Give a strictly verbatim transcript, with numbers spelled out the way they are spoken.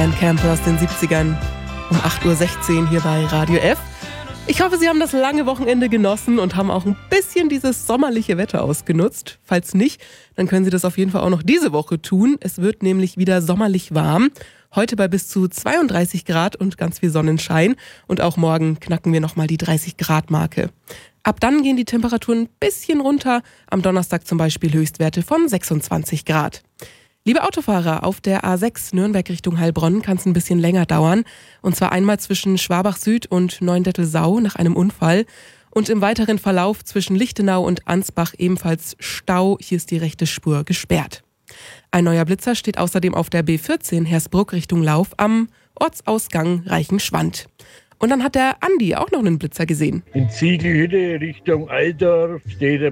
Bandcamper aus den siebzigern um acht Uhr sechzehn hier bei Radio F. Ich hoffe, Sie haben das lange Wochenende genossen und haben auch ein bisschen dieses sommerliche Wetter ausgenutzt. Falls nicht, dann können Sie das auf jeden Fall auch noch diese Woche tun. Es wird nämlich wieder sommerlich warm. Heute bei bis zu zweiunddreißig Grad und ganz viel Sonnenschein. Und auch morgen knacken wir nochmal die dreißig Grad Marke. Ab dann gehen die Temperaturen ein bisschen runter. Am Donnerstag zum Beispiel Höchstwerte von sechsundzwanzig Grad. Liebe Autofahrer, auf der A sechs Nürnberg Richtung Heilbronn kann es ein bisschen länger dauern. Und zwar einmal zwischen Schwabach Süd und Neundettelsau nach einem Unfall. Und im weiteren Verlauf zwischen Lichtenau und Ansbach ebenfalls Stau. Hier ist die rechte Spur gesperrt. Ein neuer Blitzer steht außerdem auf der B vierzehn Hersbruck Richtung Lauf am Ortsausgang Reichenschwand. Und dann hat der Andi auch noch einen Blitzer gesehen. In Ziegelhütte Richtung Altdorf steht